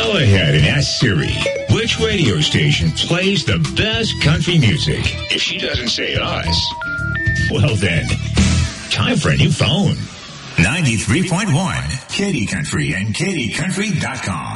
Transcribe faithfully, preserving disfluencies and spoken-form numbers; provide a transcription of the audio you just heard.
Go ahead and ask Siri which radio station plays the best country music. If she doesn't say us, well then, time for a new phone. ninety-three point one, Katy Country and Katy Country dot com.